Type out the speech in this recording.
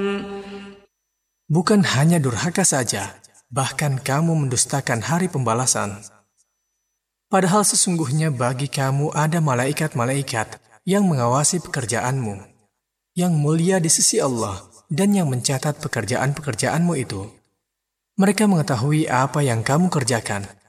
Bukan hanya durhaka saja, bahkan kamu mendustakan hari pembalasan. Padahal sesungguhnya bagi kamu ada malaikat-malaikat yang mengawasi pekerjaanmu, yang mulia di sisi Allah dan yang mencatat pekerjaan-pekerjaanmu itu. Mereka mengetahui apa yang kamu kerjakan